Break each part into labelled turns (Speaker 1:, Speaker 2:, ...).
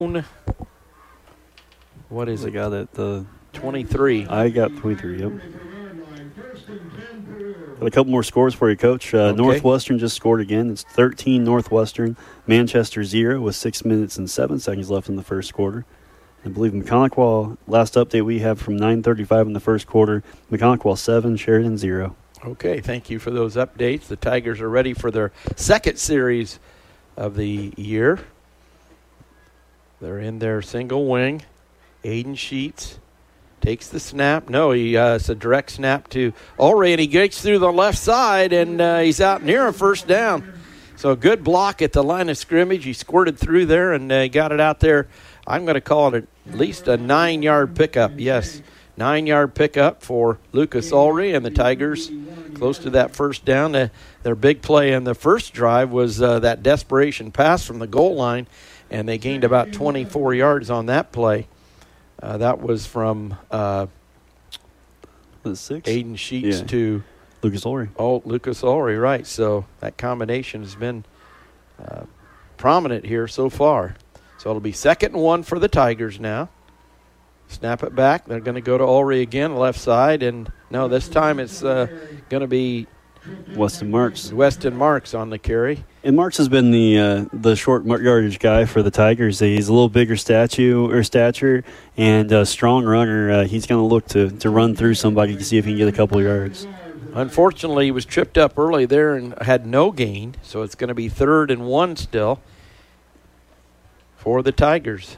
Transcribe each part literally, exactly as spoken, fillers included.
Speaker 1: What is
Speaker 2: I
Speaker 1: it?
Speaker 2: got it. The
Speaker 1: twenty-three.
Speaker 2: I got twenty-three. Yep. Got a couple more scores for you, Coach. Uh,
Speaker 1: Okay.
Speaker 2: Northwestern just scored again. It's thirteen Northwestern. Manchester zero with six minutes and seven seconds left in the first quarter. I believe McConaughey, last update we have from nine thirty-five in the first quarter, McConaughey seven, Sheridan zero.
Speaker 1: Okay, thank you for those updates. The Tigers are ready for their second series of the year. They're in their single wing. Aiden Sheets takes the snap. No, he uh, it's a direct snap to Ulrey, and he gets through the left side, and uh, he's out near a first down. So a good block at the line of scrimmage. He squirted through there and uh, got it out there. I'm going to call it at least a nine-yard pickup. Yes, nine-yard pickup for Lucas Ulrey and the Tigers. Close to that first down. Uh, their big play in the first drive was uh, that desperation pass from the goal line, and they gained about twenty-four yards on that play. Uh, that was from uh,
Speaker 2: The six?
Speaker 1: Aiden Sheets
Speaker 2: Yeah.
Speaker 1: to
Speaker 2: Lucas Ulrey.
Speaker 1: oh, Lucas Ulrey, right. So that combination has been uh, prominent here so far. So it'll be second and one for the Tigers now. Snap it back. They're going to go to Ulrey again, left side. And no, this time it's uh, going to be
Speaker 2: Weston Marks.
Speaker 1: Weston Marks on the carry.
Speaker 2: And Marks has been the uh, the short yardage guy for the Tigers. He's a little bigger statue or stature and a strong runner. Uh, he's going to look to to run through somebody to see if he can get a couple of yards.
Speaker 1: Unfortunately, he was tripped up early there and had no gain. So it's going to be third and one still for the Tigers.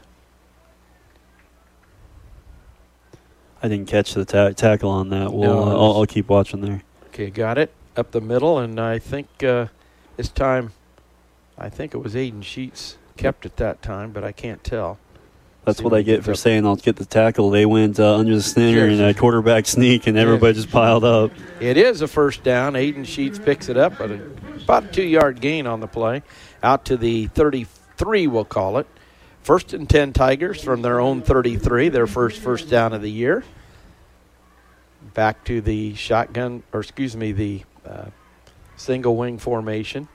Speaker 2: I didn't catch the ta- tackle on that. We'll,
Speaker 1: No,
Speaker 2: uh,
Speaker 1: it
Speaker 2: I'll,
Speaker 1: was-
Speaker 2: I'll keep watching there.
Speaker 1: Okay, got it. Up the middle, and I think uh, this time, I think it was Aiden Sheets kept it that time, but I can't tell.
Speaker 2: That's
Speaker 1: See
Speaker 2: what
Speaker 1: what
Speaker 2: I
Speaker 1: he
Speaker 2: get
Speaker 1: gets
Speaker 2: for
Speaker 1: up.
Speaker 2: saying I'll get the tackle. They went uh, under the center
Speaker 1: Yes.
Speaker 2: and a quarterback sneak, and everybody just piled up.
Speaker 1: It is a first down. Aiden Sheets picks it up, but a, about a two-yard gain on the play. Out to the thirty-three, we'll call it. First and ten Tigers from their own thirty-three, their first first down of the year. Back to the shotgun, or excuse me, the uh, single wing formation.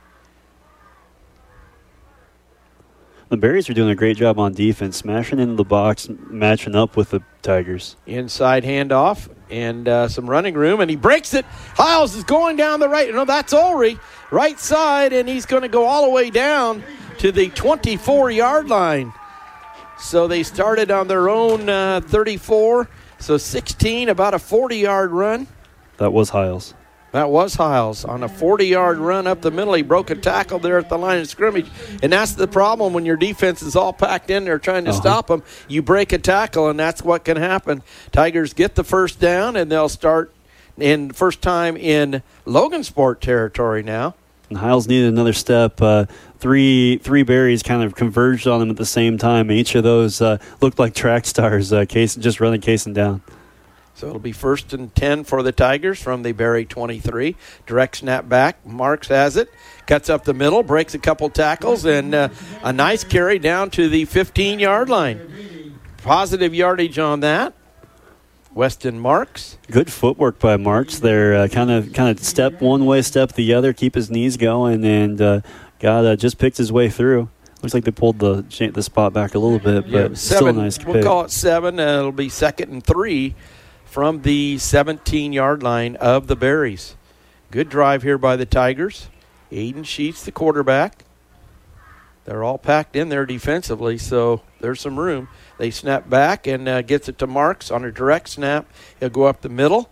Speaker 2: The Berries are doing a great job on defense, smashing into the box, matching up with the Tigers.
Speaker 1: Inside handoff and uh, some running room, and he breaks it. Hiles is going down the right. No, that's Ulrey. Right side, and he's going to go all the way down to the twenty-four-yard line. So they started on their own uh, thirty-four. So sixteen, about a forty-yard run.
Speaker 2: That was Hiles.
Speaker 1: That was Hiles on a forty-yard run up the middle. He broke a tackle there at the line of scrimmage. And that's the problem when your defense is all packed in there trying to
Speaker 2: Uh-huh.
Speaker 1: stop them. You break a tackle, and that's what can happen. Tigers get the first down, and they'll start in first time in Logansport territory now.
Speaker 2: And Hiles needed another step. Uh, three three Berries kind of converged on him at the same time. Each of those uh, looked like track stars, uh, Case, just running Cason down.
Speaker 1: So it'll be first and ten for the Tigers from the Berry twenty-three. Direct snap back. Marks has it. Cuts up the middle. Breaks a couple tackles. And uh, a nice carry down to the fifteen-yard line. Positive yardage on that. Weston Marks.
Speaker 2: Good footwork by Marks there. Uh, kind of kind of step one way, step the other, keep his knees going, and uh, got uh, just picked his way through. Looks like they pulled the the spot back a little bit, but
Speaker 1: Yeah,
Speaker 2: still
Speaker 1: seven,
Speaker 2: a nice pick.
Speaker 1: We'll call it seven. Uh, it'll be second and three from the seventeen-yard line of the Berries. Good drive here by the Tigers. Aiden Sheets, the quarterback. They're all packed in there defensively, so there's some room. They snap back and uh, gets it to Marks on a direct snap. He'll go up the middle.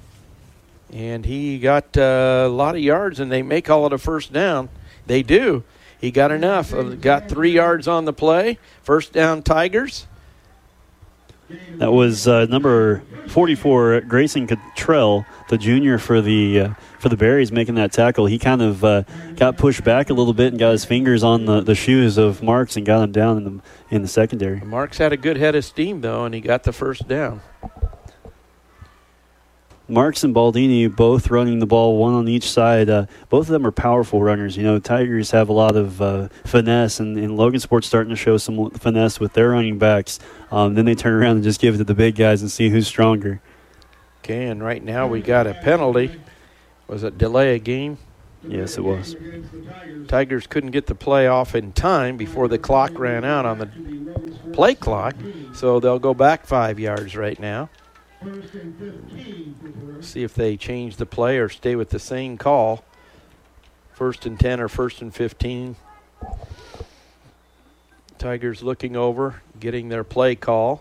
Speaker 1: And he got uh, a lot of yards, and they may call it a first down. They do. He got enough. Uh, got three yards on the play. First down, Tigers.
Speaker 2: That was uh, number forty-four, Grayson Cottrell, the junior for the uh, for the Berries, making that tackle. He kind of uh, got pushed back a little bit and got his fingers on the, the shoes of Marks and got him down in the in the secondary.
Speaker 1: Marks had a good head of steam, though, and he got the first down.
Speaker 2: Marks and Baldini both running the ball, one on each side. Uh, both of them are powerful runners. You know, Tigers have a lot of uh, finesse, and, and Logansport's starting to show some finesse with their running backs. Um, then they turn around and just give it to the big guys and see who's stronger.
Speaker 1: Okay, and right now we got a penalty. Was it delay a game?
Speaker 2: Yes, it was.
Speaker 1: Tigers couldn't get the play off in time before the clock ran out on the play clock, so they'll go back five yards right now. See if they change the play or stay with the same call. First and ten or first and fifteen. Tigers looking over, getting their play call.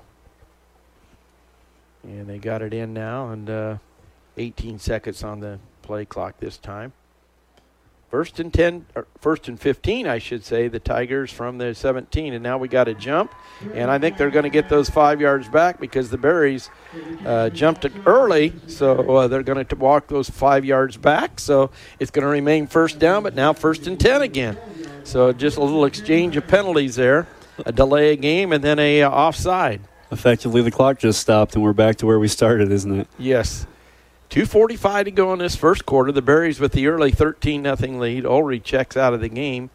Speaker 1: And they got it in now, and uh, eighteen seconds on the play clock this time. First and ten, or first and fifteen, I should say, the Tigers from the seventeen. And now we got a jump. And I think they're going to get those five yards back because the Berries uh, jumped early. So uh, they're going to walk those five yards back. So it's going to remain first down, but now first and ten again. So just a little exchange of penalties there. A delay of game and then a uh, offside.
Speaker 2: Effectively, the clock just stopped, and we're back to where we started, isn't it?
Speaker 1: Yes. two forty-five to go in this first quarter. The Berries with the early thirteen nothing lead. Ulrich checks out of the game.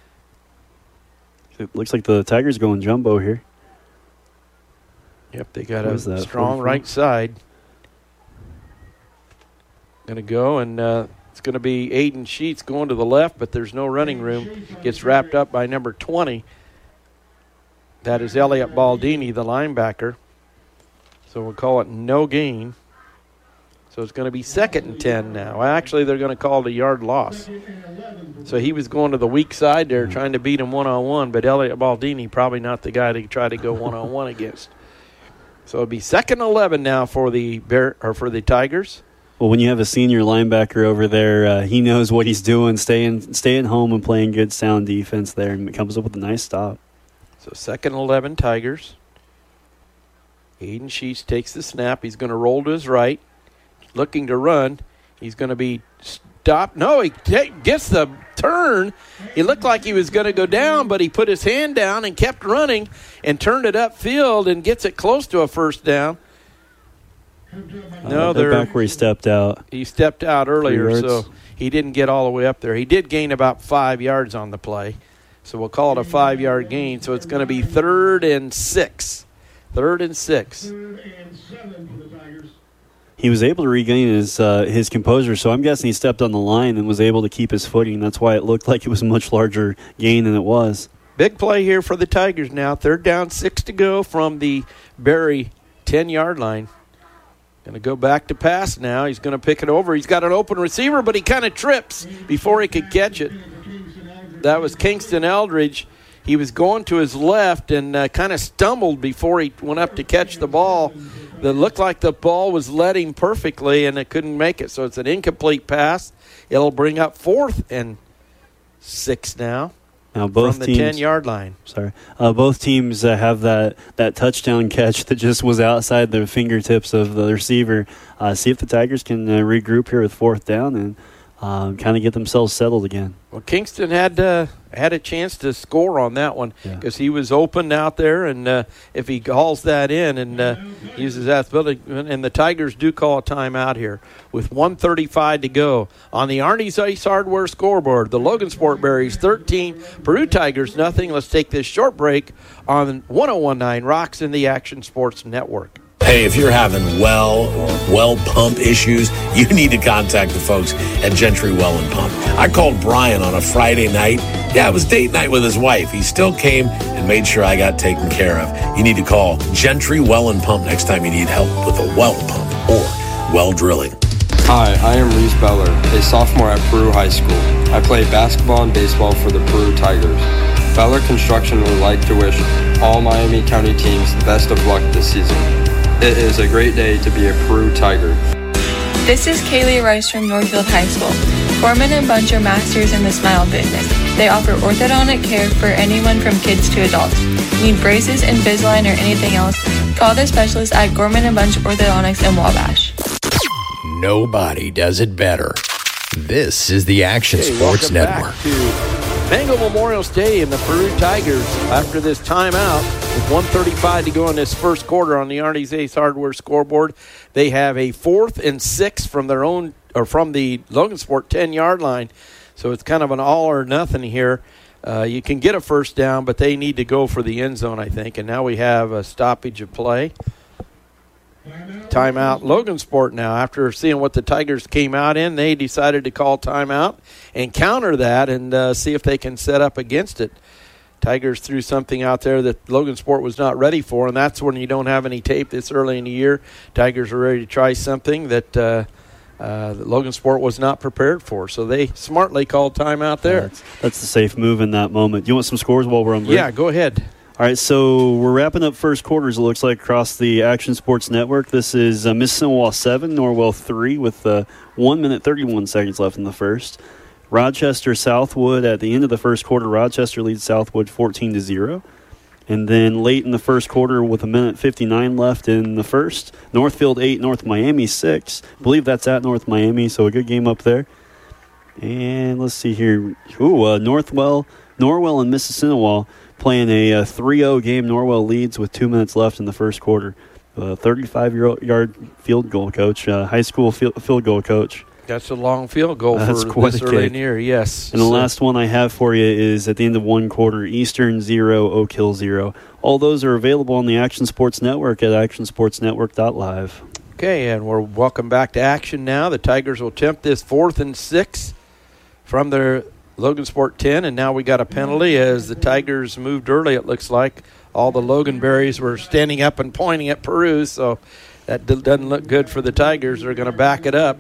Speaker 2: It looks like the Tigers going jumbo here.
Speaker 1: Yep, they got
Speaker 2: What
Speaker 1: a
Speaker 2: is that,
Speaker 1: strong
Speaker 2: forty-four?
Speaker 1: right side. Going to go, and uh, it's going to be Aiden Sheets going to the left, but there's no running room. Gets wrapped up by number twenty. That is Elliot Baldini, the linebacker. So we'll call it no gain. So it's going to be second and ten now. Actually, they're going to call it a yard loss. So he was going to the weak side there, trying to beat him one-on-one, but Elliot Baldini probably not the guy to try to go one-on-one against. So it'll be second and eleven now for the Bear or for the Tigers.
Speaker 2: Well, when you have a senior linebacker over there, uh, he knows what he's doing, staying staying home and playing good, sound defense there, and comes up with a nice stop.
Speaker 1: So second and eleven, Tigers. Aiden Sheets takes the snap. He's going to roll to his right, looking to run. He's going to be stopped. No, he t- gets the turn. He looked like he was going to go down, but he put his hand down and kept running and turned it upfield and gets it close to a first down. No,
Speaker 2: uh, they're back where he stepped out.
Speaker 1: He stepped out earlier,
Speaker 2: Three
Speaker 1: so
Speaker 2: yards.
Speaker 1: he didn't get all the way up there. He did gain about five yards on the play. So we'll call it a five-yard gain. So it's going to be third and six. Third and six.
Speaker 2: He was able to regain his uh, his composure, so I'm guessing he stepped on the line and was able to keep his footing. That's why it looked like it was a much larger gain than it was.
Speaker 1: Big play here for the Tigers now. Third down, six to go from the Berry ten-yard line. Going to go back to pass now. He's going to pick it over. He's got an open receiver, but he kind of trips before he could catch it. That was Kingston Eldridge. He was going to his left and uh, kind of stumbled before he went up to catch the ball. That looked like the ball was led him perfectly, and it couldn't make it. So it's an incomplete pass. It'll bring up fourth and six now.
Speaker 2: Now both
Speaker 1: from the
Speaker 2: teams,
Speaker 1: ten-yard line.
Speaker 2: Sorry, uh, both teams uh, have that, that touchdown catch that just was outside the fingertips of the receiver. Uh, see if the Tigers can uh, regroup here with fourth down and um, kind of get themselves settled again.
Speaker 1: Well, Kingston had uh, had a chance to score on that one because yeah. he was open out there, and uh, if he hauls that in and uh, uses that ability, and the Tigers do call a timeout here with one thirty-five to go on the Arnie's Ice Hardware scoreboard. The Logansport Berries thirteen, Peru Tigers nothing. Let's take this short break on one oh one point nine Rocks in the Action Sports Network.
Speaker 3: Hey, if you're having well or well pump issues, you need to contact the folks at Gentry Well and Pump. I called Brian on a Friday night. Yeah, it was date night with his wife. He still came and made sure I got taken care of. You need to call Gentry Well and Pump next time you need help with a well pump or well drilling.
Speaker 4: Hi, I am Reese Beller, a sophomore at Peru High School. I play basketball and baseball for the Peru Tigers. Beller Construction would like to wish all Miami County teams the best of luck this season. It is a great day to be a Peru Tiger.
Speaker 5: This is Kaylee Rice from Northfield High School. Gorman and Bunch are masters in the smile business. They offer orthodontic care for anyone from kids to adults. Need braces, Invisalign, or anything else? Call the specialist at Gorman and Bunch Orthodontics in Wabash.
Speaker 3: Nobody does it better. This is the Action
Speaker 1: Hey,
Speaker 3: Sports
Speaker 1: welcome
Speaker 3: Network.
Speaker 1: back to Bengal Memorial Stadium, the Peru Tigers, after this timeout, with one thirty-five to go in this first quarter on the Arnie's Ace Hardware scoreboard, they have a fourth and six from their own, or from the Logansport ten-yard line. So it's kind of an all or nothing here. Uh, you can get a first down, but they need to go for the end zone, I think. And now we have a stoppage of play. Timeout Logansport now. After seeing what the Tigers came out in, they decided to call timeout and counter that and uh, see if they can set up against it. Tigers threw something out there that Logansport was not ready for, and that's when you don't have any tape this early in the year. Tigers are ready to try something that, uh, uh, that Logansport was not prepared for. So they smartly called timeout there.
Speaker 2: That's, that's the safe move in that moment. Do you want some scores while we're on break?
Speaker 1: Yeah, go ahead.
Speaker 2: All right, so we're wrapping up first quarters, it looks like, across the Action Sports Network. This is uh, Mississinawa seven, Norwell three, with uh, one minute, thirty-one seconds left in the first. Rochester Southwood at the end of the first quarter. Rochester leads Southwood fourteen to zero. And then late in the first quarter with a minute fifty-nine left in the first, Northfield eight, North Miami six. I believe that's at North Miami, so a good game up there. And let's see here. Ooh, uh, Northwell, Norwell and Mississinawa playing a uh, three oh game. Norwell leads with two minutes left in the first quarter. Uh, thirty-five-yard field goal coach, uh, high school field, field goal coach.
Speaker 1: That's a long field goal
Speaker 2: That's
Speaker 1: for
Speaker 2: quite
Speaker 1: this
Speaker 2: a
Speaker 1: early
Speaker 2: kick.
Speaker 1: near, yes.
Speaker 2: And the
Speaker 1: So-
Speaker 2: last one I have for you is at the end of one quarter, Eastern zero, Oak Hill zero. All those are available on the Action Sports Network at action sports network dot live.
Speaker 1: Okay, and we're welcome back to action now. The Tigers will attempt this fourth and six from their Logansport ten, and now we got a penalty as the Tigers moved early, it looks like. All the Loganberries were standing up and pointing at Peru, so that d- doesn't look good for the Tigers. They're going to back it up.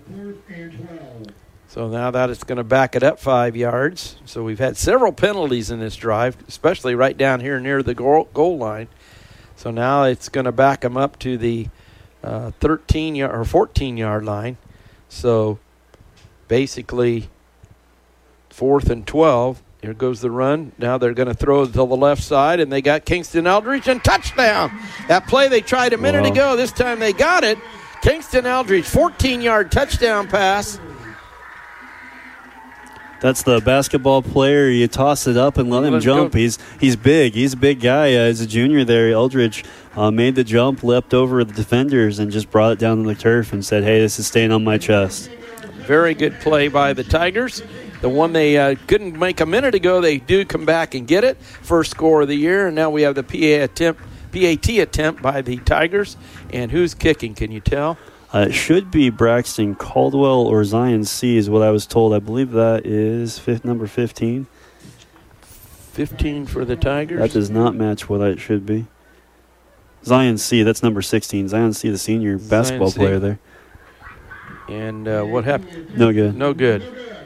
Speaker 1: So now that it's going to back it up five yards. So we've had several penalties in this drive, especially right down here near the goal, goal line. So now it's going to back them up to the uh, thirteen yard or fourteen yard line. So basically fourth and twelve. Here goes the run. Now they're going to throw it to the left side, and they got Kingston Eldridge and touchdown. That play they tried a minute
Speaker 2: Wow.
Speaker 1: ago. This time they got it. Kingston Eldridge, fourteen yard touchdown pass.
Speaker 2: That's the basketball player. You toss it up and let him
Speaker 1: Let him
Speaker 2: jump.
Speaker 1: go.
Speaker 2: He's he's big. He's a big guy. Uh, as a junior there, Eldridge uh, made the jump, leapt over the defenders, and just brought it down to the turf and said, hey, this is staying on my chest.
Speaker 1: Very good play by the Tigers. The one they uh, couldn't make a minute ago, they do come back and get it. First score of the year, and now we have the P A attempt, P A T attempt by the Tigers. And who's kicking, can you tell?
Speaker 2: Uh, it should be Braxton Caldwell or Zion C is what I was told. I believe that is fifth, number fifteen.
Speaker 1: fifteen for the Tigers.
Speaker 2: That does not match what it should be. Zion C, that's number sixteen. Zion C, the senior
Speaker 1: Zion
Speaker 2: basketball
Speaker 1: C.
Speaker 2: player there.
Speaker 1: And uh, what happened?
Speaker 2: No good.
Speaker 1: No good.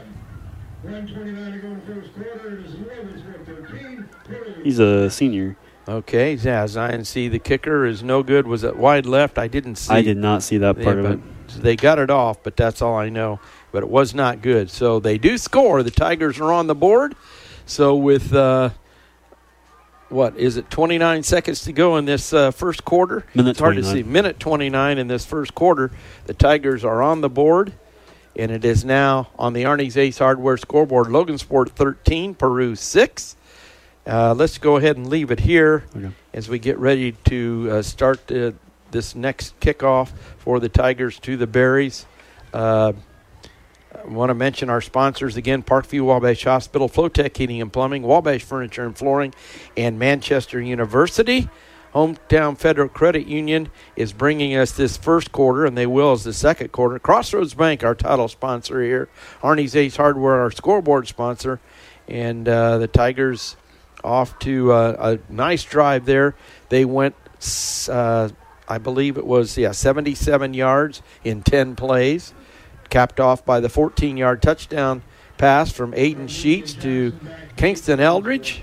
Speaker 2: He's a senior.
Speaker 1: Okay, yeah, Zion C, the kicker, is no good. Was it wide left? I didn't see.
Speaker 2: I did not see that part
Speaker 1: Yeah,
Speaker 2: of it.
Speaker 1: but they got it off, but that's all I know. But it was not good. So they do score. The Tigers are on the board. So with, uh, what, is it twenty-nine seconds to go in this uh, first quarter?
Speaker 2: Minute
Speaker 1: It's hard to
Speaker 2: twenty-nine.
Speaker 1: see. Minute twenty-nine in this first quarter. The Tigers are on the board. And it is now on the Arnie's Ace Hardware scoreboard. Logansport thirteen, Peru six. Uh, let's go ahead and leave it here
Speaker 2: Okay.
Speaker 1: as we get ready to uh, start uh, this next kickoff for the Tigers to the Berries. Uh, I want to mention our sponsors again: Parkview Wabash Hospital, Flowtech Heating and Plumbing, Wabash Furniture and Flooring, and Manchester University. Hometown Federal Credit Union is bringing us this first quarter, and they will as the second quarter. Crossroads Bank, our title sponsor here. Arnie's Ace Hardware, our scoreboard sponsor. And uh, the Tigers off to uh, a nice drive there. They went, uh, I believe it was, yeah, seventy-seven yards in ten plays. Capped off by the fourteen-yard touchdown pass from Aiden Sheets to Kingston Eldridge.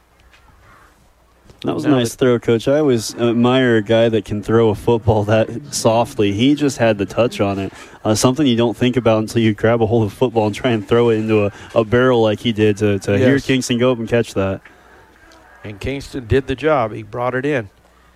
Speaker 2: That was a
Speaker 1: Now
Speaker 2: nice
Speaker 1: that-
Speaker 2: throw, Coach. I always admire a guy that can throw a football that softly. He just had the touch on it. Uh, something you don't think about until you grab a hold of a football and try and throw it into a, a barrel like he did to, to hear
Speaker 1: Yes.
Speaker 2: Kingston go up and catch that.
Speaker 1: And Kingston did the job. He brought it in.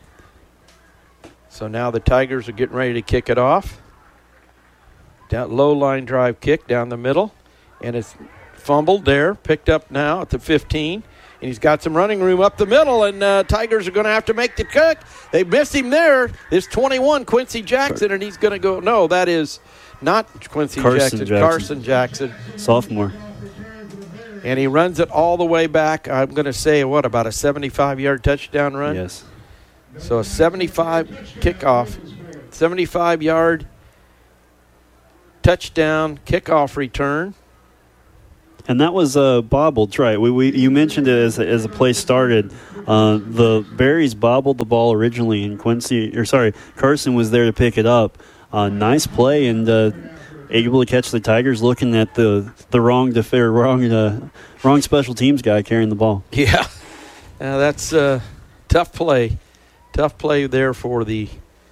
Speaker 1: So now the Tigers are getting ready to kick it off. Down, low line drive kick down the middle. And it's fumbled there. Picked up now at the fifteen. And he's got some running room up the middle. And uh, Tigers are going to have to make the kick. They missed him there. It's twenty-one, Quincy Jackson. And he's going to go. No, that is not Quincy
Speaker 2: Carson
Speaker 1: Jackson.
Speaker 2: Jackson.
Speaker 1: Carson Jackson.
Speaker 2: Sophomore.
Speaker 1: And he runs it all the way back. I'm going to say, what, about a seventy-five-yard touchdown run?
Speaker 2: Yes.
Speaker 1: So a seventy-five kickoff. seventy-five-yard touchdown kickoff return.
Speaker 2: And that was uh, bobbled, right? We, we you mentioned it as as the play started. Uh, the Berries bobbled the ball originally, and Quincy, or sorry, Carson was there to pick it up. Uh, nice play, and uh, able to catch the Tigers looking at the the wrong def- or wrong uh, wrong special teams guy carrying the ball.
Speaker 1: Yeah, uh, that's a uh, tough play, tough play there for the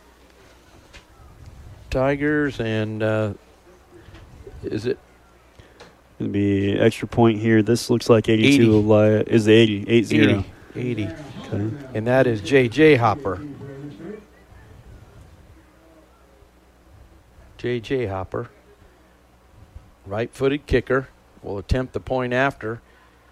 Speaker 1: Tigers, and uh, is it?
Speaker 2: Going to be extra point here. This looks like eighty-two li- is the eighty, eight zero.
Speaker 1: eighty. Okay. And that is J J Hopper. J J Hopper, right-footed kicker, will attempt the point after.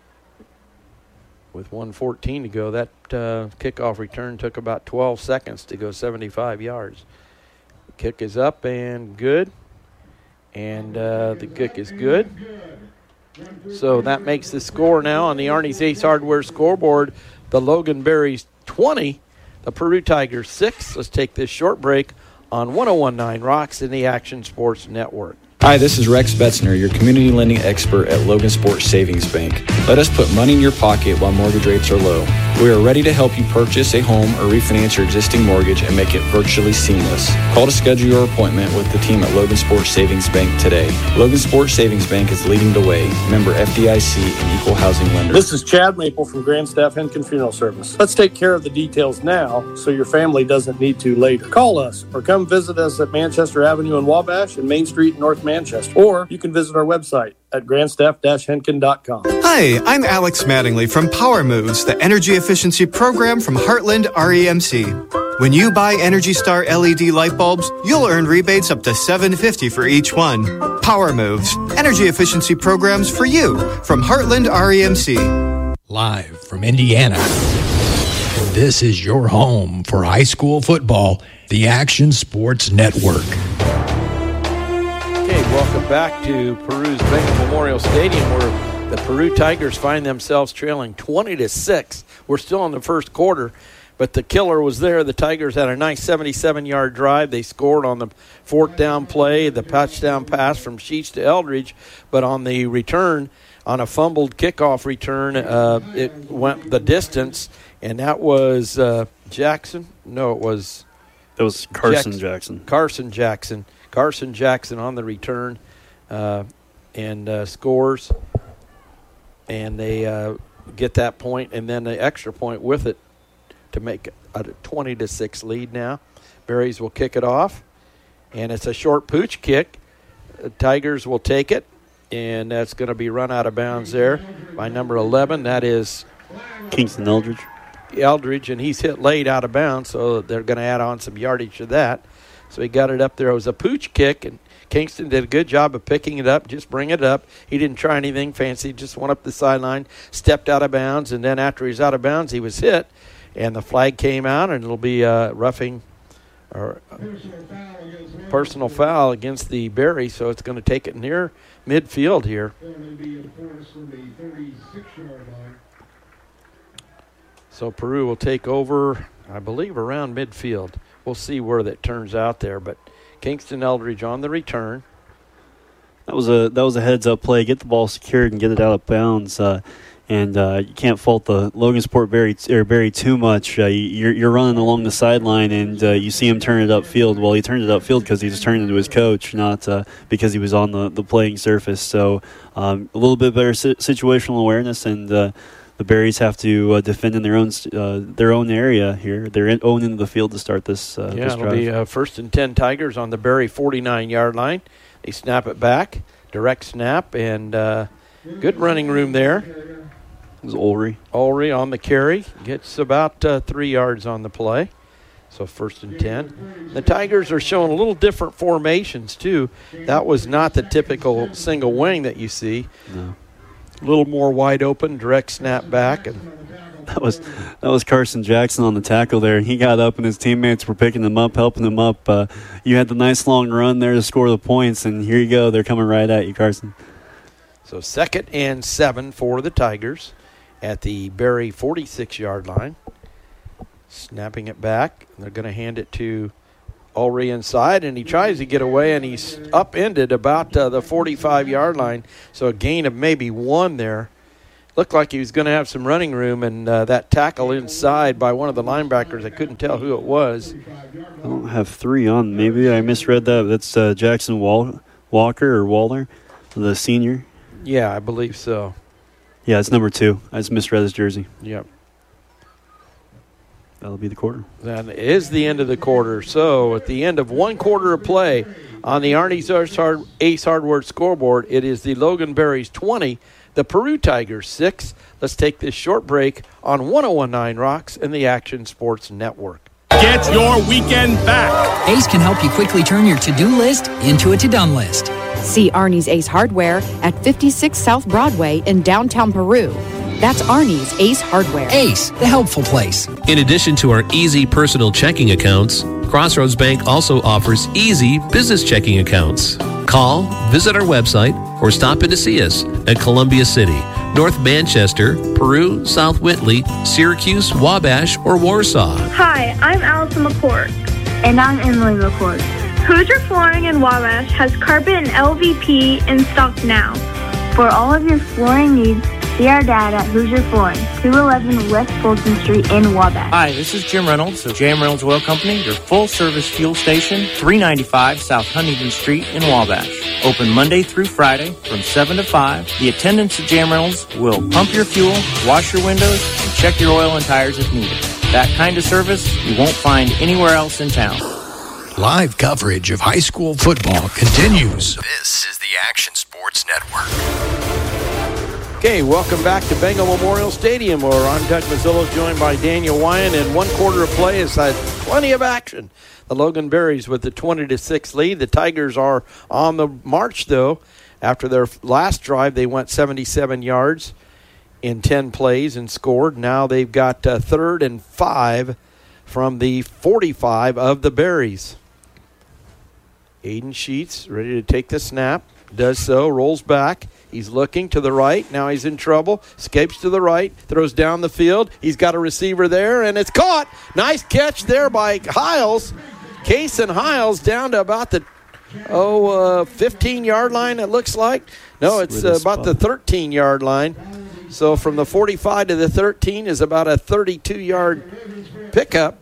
Speaker 1: With one fourteen to go, that uh, kickoff return took about twelve seconds to go seventy-five yards. Kick is up and good. And uh, the kick is good. So that makes the score now on the Arnie's Ace Hardware scoreboard. The Logan Berries twenty, the Peru Tigers six. Let's take this short break on one oh one point nine Rocks in the Action Sports Network.
Speaker 6: Hi, this is Rex Betzner, your community lending expert at Logan Sports Savings Bank. Let us put money in your pocket while mortgage rates are low. We are ready to help you purchase a home or refinance your existing mortgage and make it virtually seamless. Call to schedule your appointment with the team at Logan Sports Savings Bank today. Logan Sports Savings Bank is leading the way. Member F D I C and equal housing lender.
Speaker 7: This is Chad Maple from Grand Staff Henkin Funeral Service. Let's take care of the details now so your family doesn't need to later. Call us or come visit us at Manchester Avenue in Wabash and Main Street in North Manchester. Or you can visit our website at grandstaff dash henkin dot com.
Speaker 8: Hi, I'm Alex Mattingly from Power Moves, the energy efficiency program from Heartland R E M C. When you buy Energy Star L E D light bulbs, you'll earn rebates up to seven hundred fifty dollars for each one. Power Moves, energy efficiency programs for you from Heartland R E M C.
Speaker 9: Live from Indiana, this is your home for high school football, the Action Sports Network.
Speaker 1: Okay, welcome back to Peru's Bank Memorial Stadium, where the Peru Tigers find themselves trailing twenty to six. We're still in the first quarter, but the killer was there. The Tigers had a nice seventy-seven-yard drive. They scored on the fourth down play, the touchdown pass from Sheets to Eldridge, but on the return, on a fumbled kickoff return, uh, it went the distance, and that was uh, Jackson. No, it was
Speaker 2: It was Carson
Speaker 1: Jackson.
Speaker 2: Jackson.
Speaker 1: Carson Jackson. Carson Jackson on the return uh, and uh, scores, and they uh, get that point, and then the extra point with it to make a twenty to six lead now. Berries will kick it off, and it's a short pooch kick. The Tigers will take it, and that's going to be run out of bounds there by number eleven. That is
Speaker 2: Kingston Eldridge.
Speaker 1: Eldridge, and he's hit late out of bounds, so they're going to add on some yardage to that. So he got it up there. It was a pooch kick, and Kingston did a good job of picking it up, just bring it up. He didn't try anything fancy, just went up the sideline, stepped out of bounds, and then after he's out of bounds, he was hit, and the flag came out, and it'll be uh, roughing or uh, personal foul against the Berry, so it's going to take it near midfield here. So Peru will take over, I believe, around midfield. We'll see where that turns out there, but Kingston Eldridge on the return.
Speaker 2: That was a that was a heads-up play. Get the ball secured and get it out of bounds. Uh, and uh, you can't fault the Logansport Berry or Berry too much. Uh, you're you're running along the sideline, and uh, you see him turn it upfield. Well, he turned it upfield because he just turned into his coach, not uh, because he was on the, the playing surface. So um, a little bit better si- situational awareness, and uh, the Berries have to uh, defend in their own uh, their own area here. Their in, own end of the field to start this. Uh,
Speaker 1: yeah,
Speaker 2: this
Speaker 1: it'll
Speaker 2: drive.
Speaker 1: be uh, first and ten Tigers on the Berry forty-nine-yard line. They snap it back, direct snap, and uh, good running room there.
Speaker 2: It was Ulrey.
Speaker 1: Ulrey on the carry, gets about uh, three yards on the play. So first and ten. The Tigers are showing a little different formations, too. That was not the typical single wing that you see.
Speaker 2: No.
Speaker 1: A little more wide open, direct snap back. And
Speaker 2: that was that was Carson Jackson on the tackle there. He got up, and his teammates were picking him up, helping him up. Uh, you had the nice long run there to score the points, and here you go. They're coming right at you, Carson.
Speaker 1: So second and seven for the Tigers at the Berry forty-six-yard line. Snapping it back. They're going to hand it to Ulrey inside, and he tries to get away, and he's upended about uh, the forty-five-yard line, so a gain of maybe one there. Looked like he was going to have some running room, and uh, that tackle inside by one of the linebackers, I couldn't tell who it was.
Speaker 2: I don't have three on. Maybe I misread that. That's uh, Jackson Wal- Walker or Waller, the senior.
Speaker 1: Yeah, I believe so.
Speaker 2: Yeah, it's number two. I just misread his jersey.
Speaker 1: Yep.
Speaker 2: That'll be the quarter.
Speaker 1: That is the end of the quarter. So at the end of one quarter of play on the Arnie's Ace Hardware scoreboard, it is the Logan Berries twenty, the Peru Tigers six. Let's take this short break on one oh one point nine Rocks and the Action Sports Network.
Speaker 10: Get your weekend back.
Speaker 11: Ace can help you quickly turn your to-do list into a to-done list.
Speaker 12: See Arnie's Ace Hardware at fifty-six South Broadway in downtown Peru. That's Arnie's Ace Hardware.
Speaker 11: Ace, the helpful place.
Speaker 13: In addition to our easy personal checking accounts, Crossroads Bank also offers easy business checking accounts. Call, visit our website, or stop in to see us at Columbia City, North Manchester, Peru, South Whitley, Syracuse, Wabash, or Warsaw.
Speaker 14: Hi, I'm Allison McCourt. And I'm Emily McCourt. Hoosier Flooring in Wabash has carpet and L V P in stock now.
Speaker 15: For all of your flooring needs, see our dad at Hoosier Flooring, two eleven West Fulton Street in Wabash.
Speaker 16: Hi, this is Jim Reynolds of J M Reynolds Oil Company, your full-service fuel station, three ninety-five South Huntington Street in Wabash. Open Monday through Friday from seven to five. The attendants at J M Reynolds will pump your fuel, wash your windows, and check your oil and tires if needed. That kind of service you won't find anywhere else in town.
Speaker 9: Live coverage of high school football continues.
Speaker 17: This is the Action Sports Network.
Speaker 1: Okay, welcome back to Bengal Memorial Stadium, where I'm Doug Mazzillo, joined by Daniel Wyan, and one quarter of play has had plenty of action. The Logan Berries with the twenty to six lead. The Tigers are on the march, though. After their last drive, they went seventy-seven yards in ten plays and scored. Now they've got uh, third and five from the forty-five of the Berries. Aiden Sheets ready to take the snap. Does so, rolls back. He's looking to the right. Now he's in trouble. Escapes to the right. Throws down the field. He's got a receiver there, and it's caught. Nice catch there by Hiles. Kason Hiles down to about the oh uh, fifteen-yard line, it looks like. No, it's uh, about the thirteen-yard line. So from the forty-five to the thirteen is about a thirty-two-yard pickup.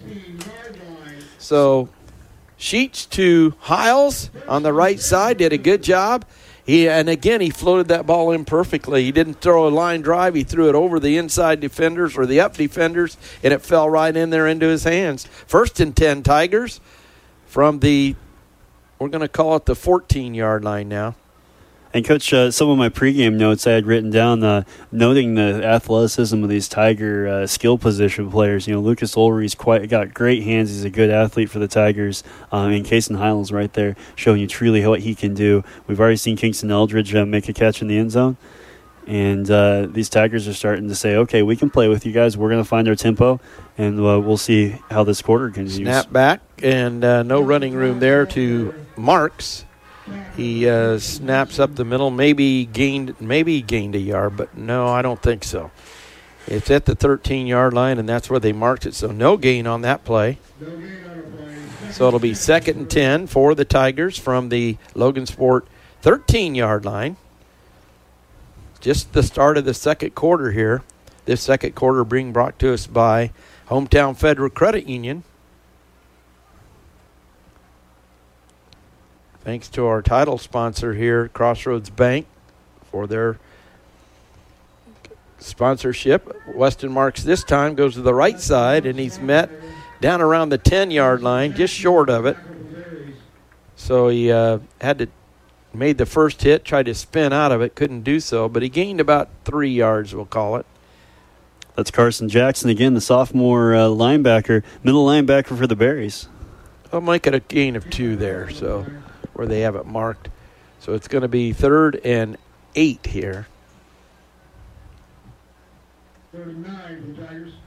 Speaker 1: So Sheets to Hiles on the right side, did a good job. He and again, he floated that ball in perfectly. He didn't throw a line drive. He threw it over the inside defenders or the up defenders, and it fell right in there into his hands. First and ten Tigers from the, we're going to call it the fourteen-yard line now.
Speaker 2: And, Coach, uh, some of my pregame notes I had written down, uh, noting the athleticism of these Tiger uh, skill position players. You know, Lucas Ulrey's quite got great hands. He's a good athlete for the Tigers. Um, and Kason Hiles right there showing you truly what he can do. We've already seen Kingston Eldridge uh, make a catch in the end zone. And uh, these Tigers are starting to say, okay, we can play with you guys. We're going to find our tempo, and uh, we'll see how this quarter continues.
Speaker 1: Snap back, and uh, no running room there to Marks. He uh, snaps up the middle, maybe gained maybe gained a yard, but no, I don't think so. It's at the thirteen-yard line, and that's where they marked it, so no gain on that play. So it'll be second and ten for the Tigers from the Logan Sport thirteen-yard line. Just the start of the second quarter here. This second quarter being brought to us by Hometown Federal Credit Union. Thanks to our title sponsor here, Crossroads Bank, for their sponsorship. Weston Marks this time goes to the right side, and he's met down around the ten-yard line, just short of it. So he uh, had to made the first hit, tried to spin out of it, couldn't do so, but he gained about three yards, we'll call it.
Speaker 2: That's Carson Jackson again, the sophomore uh, linebacker, middle linebacker for the Berries.
Speaker 1: I'll make it a gain of two there, so where they have it marked. So it's going to be third and eight here.
Speaker 18: Third and nine for the Tigers.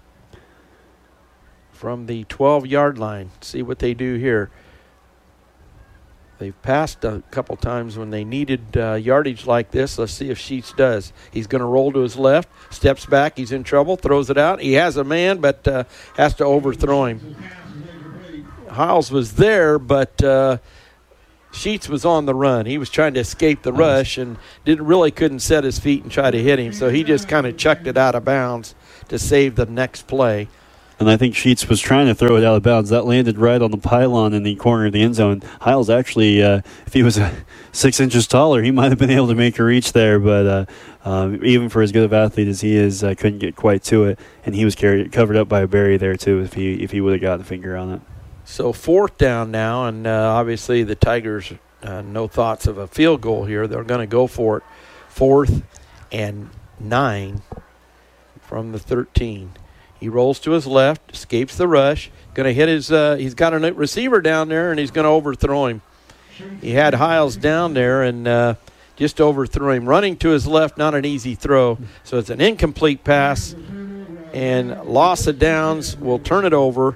Speaker 1: From the twelve-yard line. See what they do here. They've passed a couple times when they needed uh, yardage like this. Let's see if Sheets does. He's going to roll to his left, steps back. He's in trouble, throws it out. He has a man, but uh, has to overthrow him. Hiles was there, but uh, Sheets was on the run. He was trying to escape the rush and didn't really couldn't set his feet and try to hit him, so he just kind of chucked it out of bounds to save the next play.
Speaker 2: And I think Sheets was trying to throw it out of bounds. That landed right on the pylon in the corner of the end zone. Hiles actually, uh, if he was uh, six inches taller, he might have been able to make a reach there, but uh, um, even for as good of an athlete as he is, uh, couldn't get quite to it. And he was carried, covered up by a Berry there, too, if he if he would have got the finger on it.
Speaker 1: So fourth down now, and uh, obviously the Tigers, uh, no thoughts of a field goal here. They're going to go for it. Fourth and nine from the thirteen. He rolls to his left, escapes the rush. Going to hit his. Uh, he's got a receiver down there, and he's going to overthrow him. He had Hiles down there and uh, just overthrew him. Running to his left, not an easy throw. So it's an incomplete pass, and loss of downs will turn it over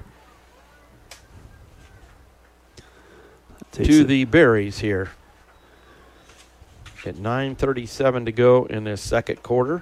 Speaker 1: to
Speaker 2: it.
Speaker 1: the Berries here. At nine thirty-seven to go in this second quarter.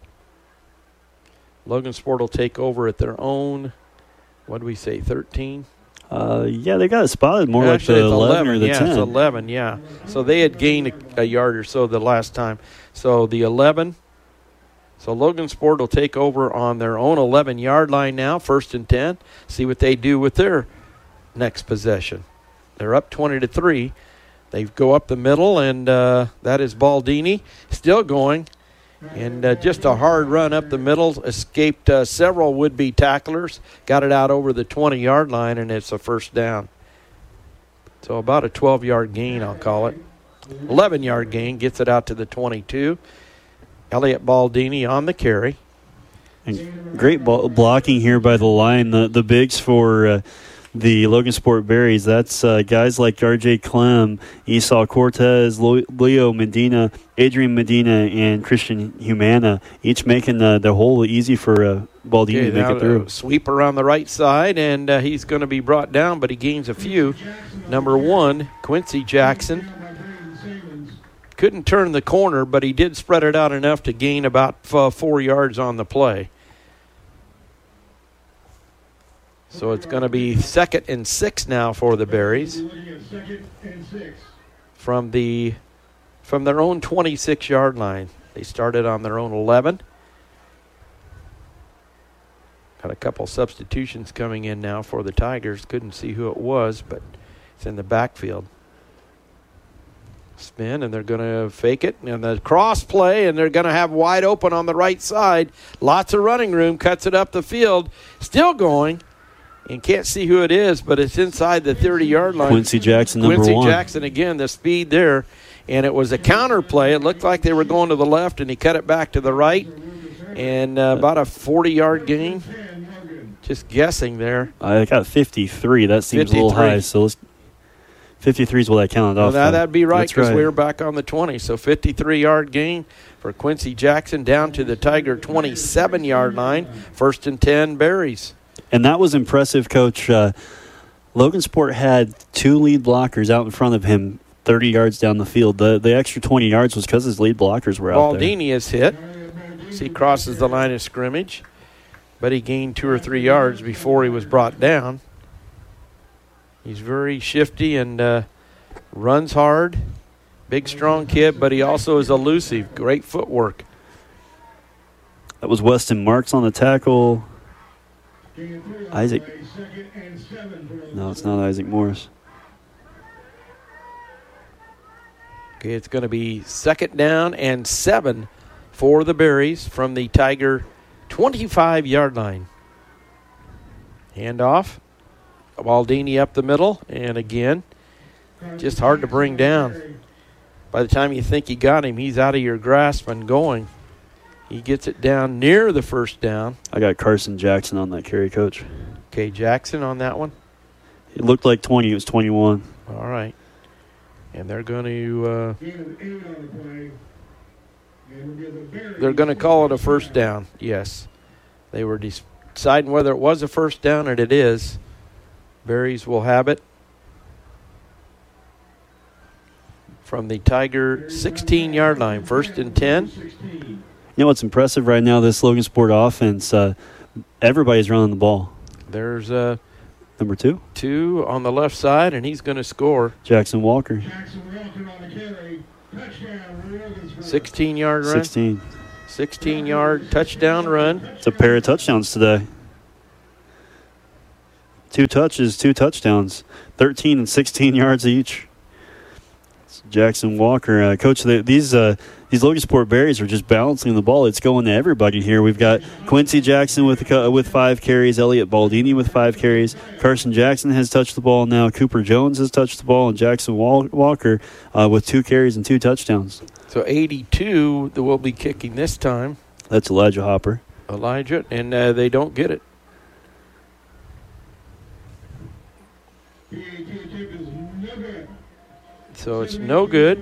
Speaker 1: Logansport will take over at their own, what do we say, thirteen?
Speaker 2: Uh, yeah, they got it spotted more
Speaker 1: Actually,
Speaker 2: like the
Speaker 1: it's
Speaker 2: eleven, or the
Speaker 1: yeah,
Speaker 2: ten.
Speaker 1: It's eleven, yeah. So they had gained a, a yard or so the last time. So the eleven. So Logansport will take over on their own eleven-yard line now, first and ten. See what they do with their next possession. They're up twenty to three. They go up the middle, and uh, that is Baldini still going. And uh, just a hard run up the middle, escaped uh, several would-be tacklers, got it out over the twenty-yard line, and it's a first down. So about a twelve-yard gain, I'll call it. eleven-yard gain, gets it out to the twenty-two. Elliot Baldini on the carry.
Speaker 2: And great ball- blocking here by the line. The, the bigs for uh, the Logansport Berries, that's uh, guys like R J Clem, Esau Cortez, Lo- Leo Medina, Adrian Medina, and Christian Humana, each making uh, the hole easy for uh, Baldini
Speaker 1: Okay,
Speaker 2: to make it through.
Speaker 1: Uh, sweep around the right side, and uh, he's going to be brought down, but he gains a few. Number one, Quincy Jackson. Couldn't turn the corner, but he did spread it out enough to gain about uh, four yards on the play. So it's going to be second and six now for the Berries. From the from their own twenty-six-yard line. They started on their own eleven. Got a couple substitutions coming in now for the Tigers. Couldn't see who it was, but it's in the backfield. Spin, and they're going to fake it. And the cross play, and they're going to have wide open on the right side. Lots of running room, cuts it up the field. Still going. And can't see who it is, but it's inside the thirty-yard line.
Speaker 2: Quincy Jackson, number
Speaker 1: Quincy
Speaker 2: one.
Speaker 1: Quincy Jackson, again, the speed there. And it was a counter play. It looked like they were going to the left, and he cut it back to the right. And uh, about a forty-yard gain. Just guessing there.
Speaker 2: I got fifty-three. That seems
Speaker 1: fifty-three.
Speaker 2: a little high. So let's, fifty-three is what I counted
Speaker 1: Well,
Speaker 2: off.
Speaker 1: that, that'd be right because
Speaker 2: right.
Speaker 1: we were back on the twenty. So fifty-three-yard gain for Quincy Jackson down to the Tiger twenty-seven-yard line. First and ten, Berries.
Speaker 2: And that was impressive, Coach. Uh, Logansport had two lead blockers out in front of him thirty yards down the field. The the extra twenty yards was because his lead blockers were out there.
Speaker 1: Baldini is hit. So he crosses the line of scrimmage. But he gained two or three yards before he was brought down. He's very shifty and uh, runs hard. Big, strong kid, but he also is elusive. Great footwork.
Speaker 2: That was Weston Marks on the tackle. Isaac. No, it's not Isaac Morris.
Speaker 1: Okay, it's going to be second down and seven for the Berries from the Tiger twenty-five-yard line. Handoff. Baldini up the middle, and again, just hard to bring down. By the time you think you got him, he's out of your grasp and going. He gets it down near the first down.
Speaker 2: I got Carson Jackson on that carry, Coach.
Speaker 1: Okay, Jackson on that one.
Speaker 2: It looked like twenty. It was twenty-one.
Speaker 1: All right. And they're going to uh, they're going to call it a first down. Yes. They were deciding whether it was a first down, and it is. Berries will have it from the Tiger sixteen-yard line. First and ten.
Speaker 2: You know what's impressive right now, this Logansport offense, uh, everybody's running the ball.
Speaker 1: There's uh,
Speaker 2: Number two.
Speaker 1: Two on the left side, and he's going to score.
Speaker 2: Jackson Walker.
Speaker 1: sixteen-yard run.
Speaker 2: sixteen.
Speaker 1: sixteen-yard touchdown run.
Speaker 2: It's a pair of touchdowns today. Two touches, two touchdowns. thirteen and sixteen yards each. It's Jackson Walker. Uh, Coach, the, these uh, these Logansport Berries are just balancing the ball. It's going to everybody here. We've got Quincy Jackson with uh, with five carries, Elliot Baldini with five carries. Carson Jackson has touched the ball now. Cooper Jones has touched the ball, and Jackson Wal- Walker uh, with two carries and two touchdowns.
Speaker 1: So eighty-two that will be kicking this time.
Speaker 2: That's Elijah Hopper.
Speaker 1: Elijah, and uh, they don't get it. So it's no good.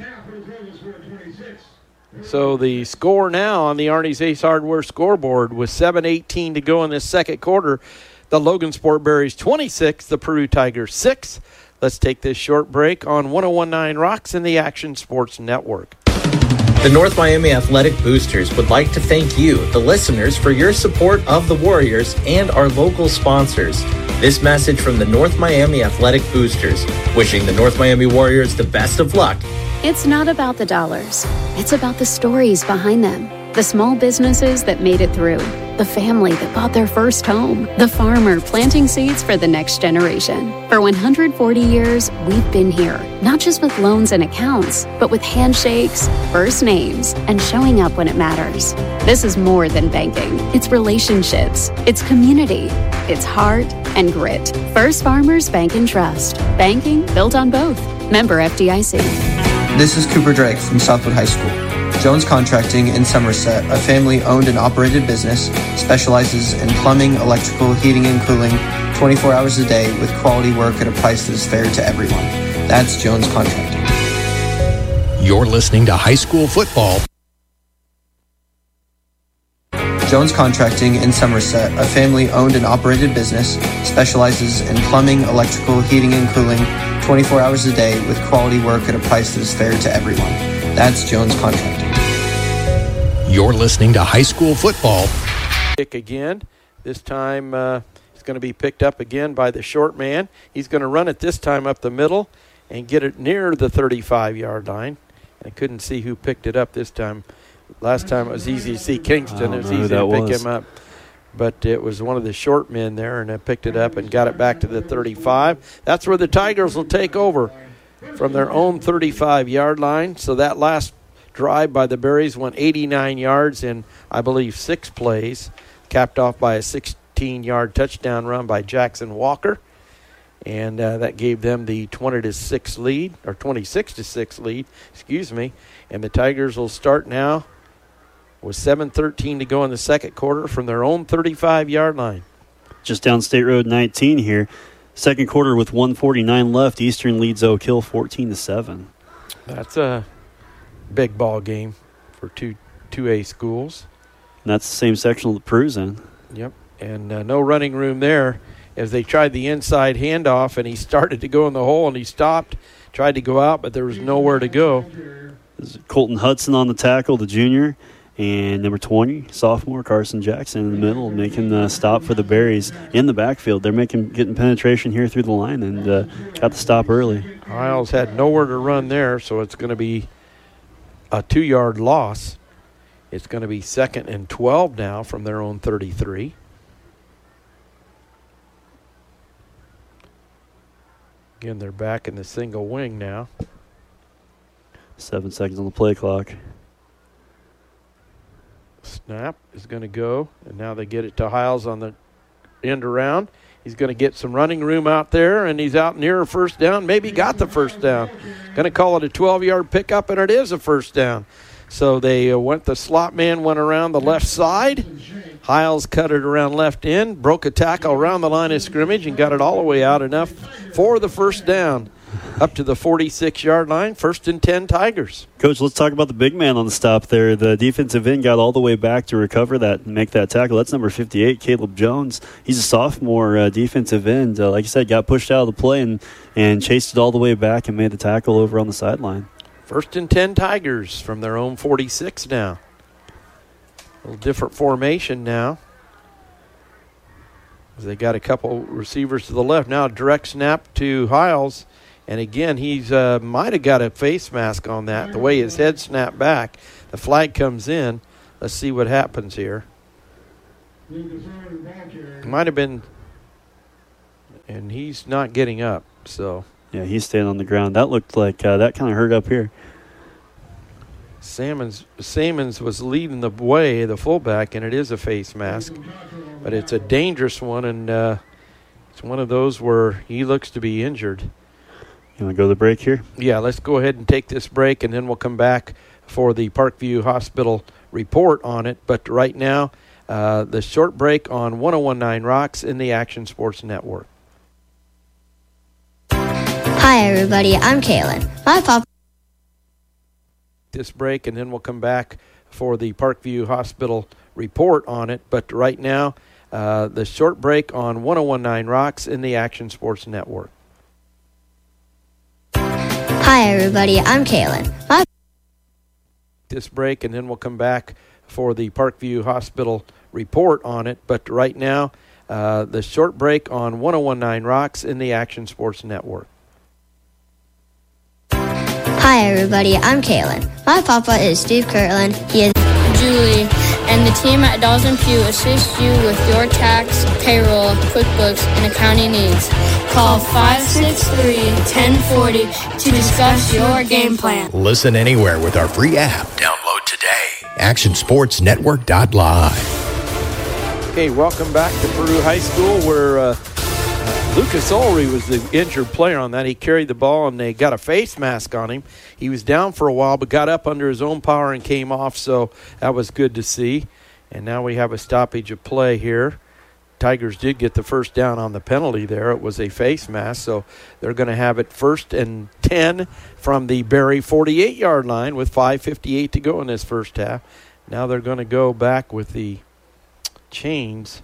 Speaker 1: So the score now on the Arnie's Ace Hardware scoreboard with seven eighteen to go in this second quarter. The Logansport Berries twenty-six, the Peru Tigers six. Let's take this short break on one oh one point nine Rocks and the Action Sports Network.
Speaker 19: The North Miami Athletic Boosters would like to thank you, the listeners, for your support of the Warriors and our local sponsors. This message from the North Miami Athletic Boosters, wishing the North Miami Warriors the best of luck.
Speaker 20: It's not about the dollars. It's about the stories behind them. The small businesses that made it through. The family that bought their first home. The farmer planting seeds for the next generation. For one hundred forty years, we've been here. Not just with loans and accounts, but with handshakes, first names, and showing up when it matters. This is more than banking. It's relationships. It's community. It's heart and grit. First Farmers Bank and Trust. Banking built on both. Member F D I C.
Speaker 21: This is Cooper Drake from Southwood High School. Jones Contracting in Somerset, a family-owned and operated business, specializes in plumbing, electrical, heating, and cooling twenty-four hours a day with quality work at a price that is fair to everyone. That's Jones Contracting.
Speaker 9: You're listening to High School Football.
Speaker 21: Jones Contracting in Somerset, a family-owned and operated business, specializes in plumbing, electrical, heating, and cooling twenty-four hours a day with quality work at a price that is fair to everyone. That's Jones Contracting.
Speaker 9: You're listening to High School Football.
Speaker 1: Kick again. This time uh, it's going to be picked up again by the short man. He's going to run it this time up the middle and get it near the thirty-five-yard line. I couldn't see who picked it up this time. Last time it was easy to see Kingston. It was easy to pick
Speaker 2: was.
Speaker 1: him up. But it was one of the short men there, and I picked it up and got it back to the thirty-five. That's where the Tigers will take over from their own thirty-five-yard line. So that last drive by the Berries went eighty-nine yards in, I believe, six plays, capped off by a sixteen-yard touchdown run by Jackson Walker. And uh, that gave them the twenty to six lead, or twenty-six to six lead, excuse me. And the Tigers will start now with seven thirteen to go in the second quarter from their own thirty-five-yard line.
Speaker 2: Just down State Road nineteen here. Second quarter with one forty-nine left. Eastern leads Oak Hill fourteen to seven.
Speaker 1: That's a big ball game for two two A schools.
Speaker 2: And that's the same section that Peru's in.
Speaker 1: Yep, and uh, no running room there as they tried the inside handoff, and he started to go in the hole, and he stopped, tried to go out, but there was nowhere to go.
Speaker 2: There's Colton Hudson on the tackle, the junior, and number twenty, sophomore Carson Jackson in the middle, making the stop for the Berries in the backfield. They're making getting penetration here through the line and uh, got the stop early.
Speaker 1: Hiles had nowhere to run there, so it's going to be a two-yard loss. It's going to be second and twelve now from their own thirty-three. Again, they're back in the single wing now.
Speaker 2: Seven seconds on the play clock.
Speaker 1: Snap is going to go, and now they get it to Hiles on the end around. He's going to get some running room out there, and he's out near a first down. Maybe got the first down. Going to call it a twelve-yard pickup, and it is a first down. So they uh, went, the slot man went around the left side. Hiles cut it around left end, broke a tackle around the line of scrimmage, and got it all the way out enough for the first down. Up to the forty-six-yard line, first and ten Tigers.
Speaker 2: Coach, let's talk about the big man on the stop there. The defensive end got all the way back to recover that and make that tackle. That's number fifty-eight, Caleb Jones. He's a sophomore uh, defensive end. Uh, like you said, got pushed out of the play and, and chased it all the way back and made the tackle over on the sideline.
Speaker 1: First and ten Tigers from their own forty-six now. A little different formation now. They got a couple receivers to the left. Now direct snap to Hiles. And again, he's uh, might have got a face mask on that, the way his head snapped back. The flag comes in. Let's see what happens here. Might have been, and he's not getting up. So
Speaker 2: yeah, he's staying on the ground. That looked like uh, that kind of hurt up here.
Speaker 1: Salmons, Salmons was leading the way, the fullback, and it is a face mask. But it's a dangerous one, and uh, it's one of those where he looks to be injured.
Speaker 2: You want to go to the break here?
Speaker 1: Yeah, let's go ahead and take this break, and then we'll come back for the Parkview Hospital report on it. But right now, uh, the short break on one oh one point nine Rocks in the Action Sports Network.
Speaker 4: Hi, everybody. I'm Kaylin. My papa.
Speaker 1: This break, and then we'll come back for the Parkview Hospital report on it. But right now, uh, the short break on one oh one point nine Rocks in the Action Sports Network.
Speaker 4: Hi, everybody. I'm Kaylin. My
Speaker 1: this break, and then we'll come back for the Parkview Hospital report on it. But right now, uh, the short break on one oh one point nine Rocks in the Action Sports Network.
Speaker 4: Hi, everybody. I'm Kaylin. My papa is Steve Kirtland. He is
Speaker 22: Julie, and the team at Dolls and Pew assist you with your tax, payroll, QuickBooks, and accounting needs. Call five six three, one oh four oh to discuss your game plan.
Speaker 9: Listen anywhere with our free app.
Speaker 17: Download today.
Speaker 9: action sports network dot live.
Speaker 1: Okay, welcome back to Peru High School, where uh, uh, Lucas Ulrey was the injured player on that. He carried the ball, and they got a face mask on him. He was down for a while, but got up under his own power and came off, so that was good to see. And now we have a stoppage of play here. Tigers did get the first down on the penalty there. It was a face mask, so they're going to have it first and ten from the Berry forty-eight-yard line with five fifty-eight to go in this first half. Now they're going to go back with the chains.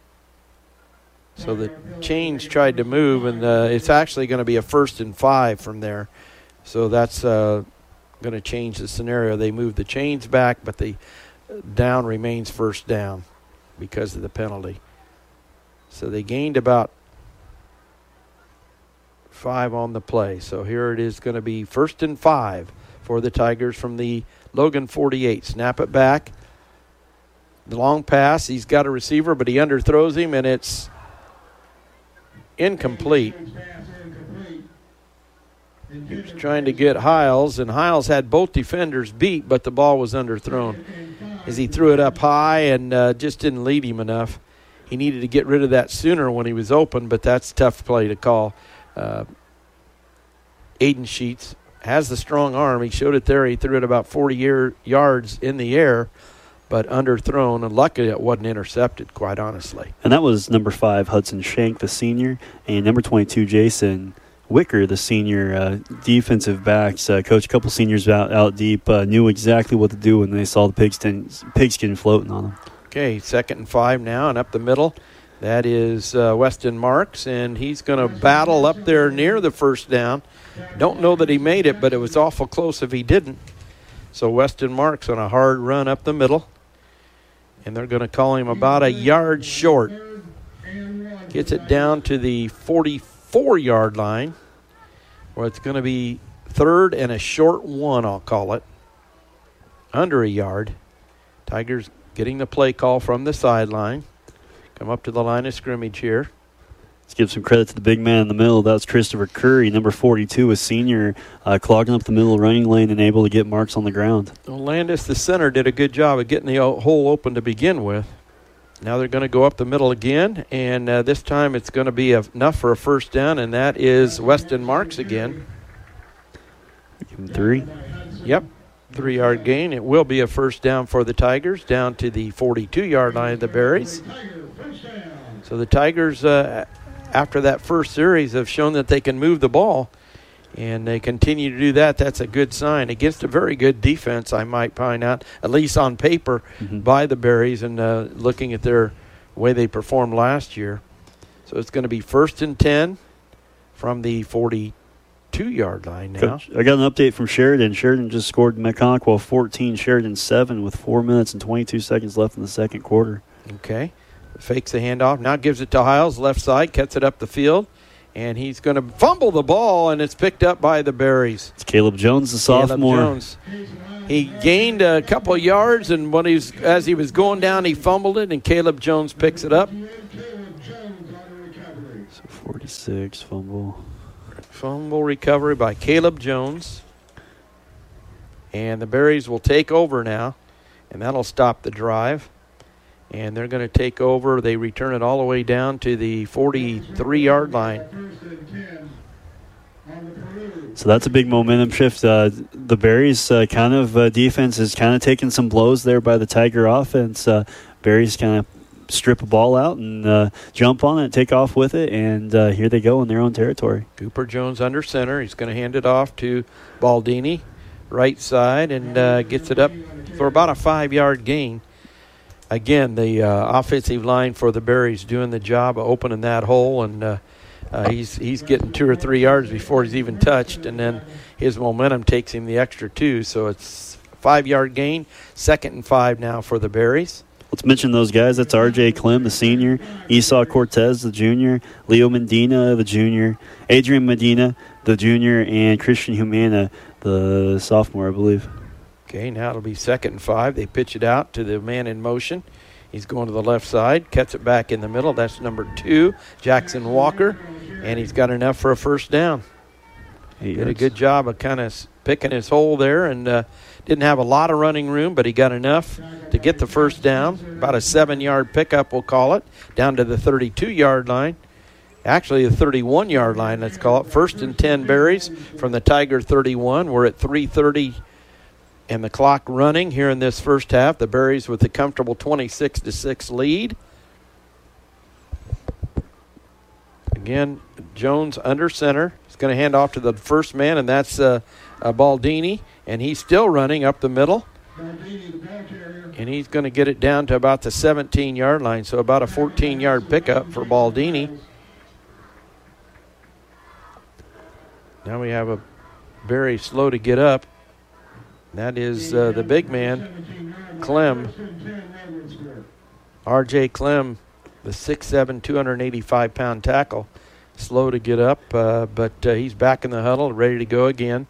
Speaker 1: So the chains tried to move, and uh, it's actually going to be a first and five from there. So that's uh, going to change the scenario. They move the chains back, but the down remains first down because of the penalty. So they gained about five on the play. So here it is going to be first and five for the Tigers from the Logan forty-eight. Snap it back. The long pass. He's got a receiver, but he underthrows him, and it's incomplete. He was trying to get Hiles, and Hiles had both defenders beat, but the ball was underthrown as he threw it up high and uh, just didn't lead him enough. He needed to get rid of that sooner when he was open, but that's a tough play to call. Uh, Aiden Sheets has the strong arm. He showed it there. He threw it about forty year, yards in the air, but underthrown, and luckily it wasn't intercepted, quite honestly.
Speaker 2: And that was number five, Hudson Shank, the senior, and number twenty-two, Jason Wicker, the senior uh, defensive backs. Uh, coach, a couple seniors out, out deep, uh, knew exactly what to do when they saw the pigskin, pigskin floating on them.
Speaker 1: Okay, second and five now, and up the middle. That is uh, Weston Marks, and he's going to battle up there near the first down. Don't know that he made it, but it was awful close if he didn't. So Weston Marks on a hard run up the middle, and they're going to call him about a yard short. Gets it down to the forty-four-yard line, where it's going to be third and a short one, I'll call it. Under a yard. Tigers getting the play call from the sideline. Come up to the line of scrimmage here.
Speaker 2: Let's give some credit to the big man in the middle. That's Christopher Curry, number forty-two, a senior, uh, clogging up the middle running lane and able to get Marks on the ground.
Speaker 1: Well, Landis, the center, did a good job of getting the hole open to begin with. Now they're going to go up the middle again, and uh, this time it's going to be enough for a first down, and that is Weston Marks again.
Speaker 2: Give him three.
Speaker 1: Yep. Three-yard gain. It will be a first down for the Tigers down to the forty-two-yard line of the Berries. So the Tigers, uh, after that first series, have shown that they can move the ball, and they continue to do that. That's a good sign against a very good defense, I might point out, at least on paper, mm-hmm. by the Berries, and uh, looking at their way they performed last year. So it's going to be first and ten from the forty-two-yard line now.
Speaker 2: Coach, I got an update from Sheridan. Sheridan just scored McConaughey fourteen, Sheridan seven with four minutes and twenty-two seconds left in the second quarter.
Speaker 1: Okay. Fakes the handoff. Now gives it to Hiles, left side, cuts it up the field. And he's going to fumble the ball, and it's picked up by the Berries.
Speaker 2: It's Caleb Jones, the sophomore.
Speaker 1: Caleb Jones. He gained a couple of yards, and when he was, as he was going down, he fumbled it, and Caleb Jones picks it up.
Speaker 2: So forty-six, fumble.
Speaker 1: Fumble recovery by Caleb Jones. And the Berries will take over now, and that'll stop the drive. And they're going to take over. They return it all the way down to the forty-three-yard line.
Speaker 2: So that's a big momentum shift. Uh, the Berries uh, kind of uh, defense is kind of taking some blows there by the Tiger offense. Uh, Berries kind of strip a ball out and uh, jump on it, take off with it, and uh, here they go in their own territory.
Speaker 1: Cooper Jones under center. He's going to hand it off to Baldini, right side, and uh, gets it up for about a five-yard gain. Again, the uh, offensive line for the Berries doing the job of opening that hole, and uh, uh, he's he's getting two or three yards before he's even touched, and then his momentum takes him the extra two. So it's a five-yard gain, second and five now for the Berries.
Speaker 2: Let's mention those guys. That's R J Clem, the senior, Esau Cortez, the junior, Leo Medina, the junior, Adrian Medina, the junior, and Christian Humana, the sophomore, I believe.
Speaker 1: Okay, now it'll be second and five. They pitch it out to the man in motion. He's going to the left side, cuts it back in the middle. That's number two, Jackson Walker, and he's got enough for a first down. He did a good job of kind of picking his hole there, and uh, didn't have a lot of running room, but he got enough to get the first down. About a seven-yard pickup, we'll call it, down to the thirty-two-yard line. Actually, the thirty-one-yard line, let's call it. First and ten Berries from the Tiger thirty-one. We're at three thirty and the clock running here in this first half. The Berries with a comfortable twenty-six to six lead. Again, Jones under center. He's going to hand off to the first man, and that's uh, uh, Baldini. And he's still running up the middle. And he's going to get it down to about the seventeen-yard line, so about a fourteen-yard pickup for Baldini. Now we have a very slow to get up. That is uh, the big man, Clem. R J Clem, the six seven, two hundred eighty-five pound tackle. Slow to get up, uh, but uh, he's back in the huddle, ready to go again.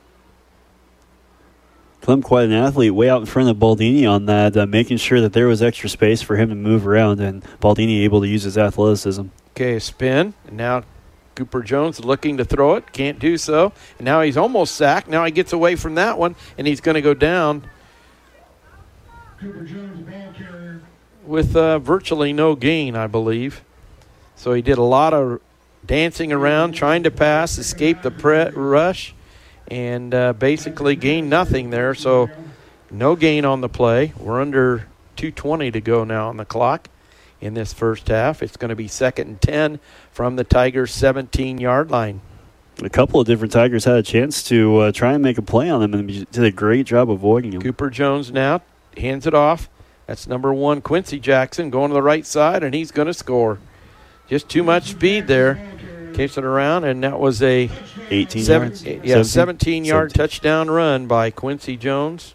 Speaker 2: Clem, quite an athlete, way out in front of Baldini on that, uh, making sure that there was extra space for him to move around, and Baldini able to use his athleticism.
Speaker 1: Okay, a spin, and now Cooper Jones looking to throw it, can't do so. And now he's almost sacked. Now he gets away from that one, and he's going to go down
Speaker 18: Cooper Jones, ball carrier,
Speaker 1: with uh, virtually no gain, I believe. So he did a lot of dancing around, trying to pass, escape the pre- rush, and uh, basically gained nothing there. So no gain on the play. We're under two twenty to go now on the clock in this first half. It's going to be second and ten from the Tigers' seventeen-yard line.
Speaker 2: A couple of different Tigers had a chance to uh, try and make a play on them, and did a great job avoiding them.
Speaker 1: Cooper Jones now hands it off. That's number one, Quincy Jackson, going to the right side, and he's going to score. Just too much speed there. Kicks it around, and that was a
Speaker 2: eighteen
Speaker 1: seven,
Speaker 2: yards.
Speaker 1: yeah, seventeen-yard touchdown run by Quincy Jones.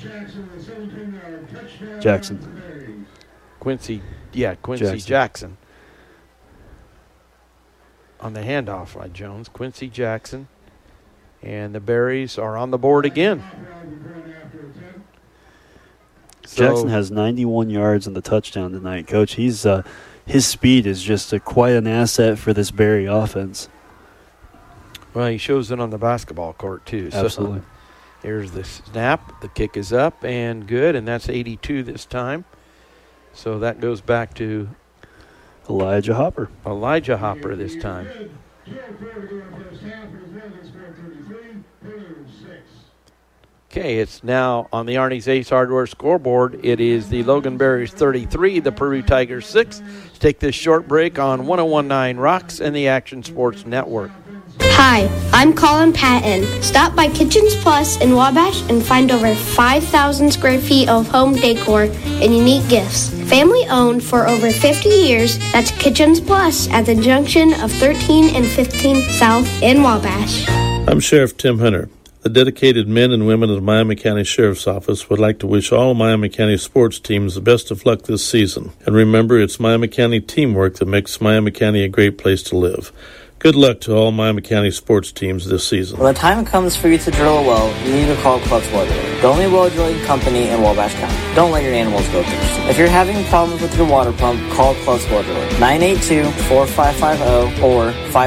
Speaker 2: Jackson.
Speaker 1: Quincy, yeah, Quincy Jackson. Jackson. On the handoff by Jones, Quincy Jackson. And the Berries are on the board again. So,
Speaker 2: Jackson has ninety-one yards on the touchdown tonight, Coach. He's uh, his speed is just a, quite an asset for this Berry offense.
Speaker 1: Well, he shows it on the basketball court, too.
Speaker 2: Absolutely.
Speaker 1: So here's the snap. The kick is up and good, and that's eighty-two this time. So that goes back to
Speaker 2: Elijah Hopper.
Speaker 1: Elijah Hopper this time. Okay, it's now on the Arnie's Ace Hardware scoreboard. It is the Logan Berries thirty-three, the Peru Tigers six. Let's take this short break on one oh one point nine Rocks and the Action Sports Network.
Speaker 4: Hi, I'm Colin Patton. Stop by Kitchens Plus in Wabash and find over five thousand square feet of home decor and unique gifts. Family owned for over fifty years, that's Kitchens Plus at the junction of thirteen and fifteen South in Wabash.
Speaker 3: I'm Sheriff Tim Hunter. The dedicated men and women of the Miami County Sheriff's Office would like to wish all Miami County sports teams the best of luck this season. And remember, it's Miami County teamwork that makes Miami County a great place to live. Good luck to all Miami County sports teams this season.
Speaker 5: When the time comes for you to drill a well, you need to call Clutch Well Drilling, the only well drilling company in Wabash County. Don't let your animals go thirsty. If you're having problems with your water pump, call Clutch Well Drilling, nine eight two, four five five zero or five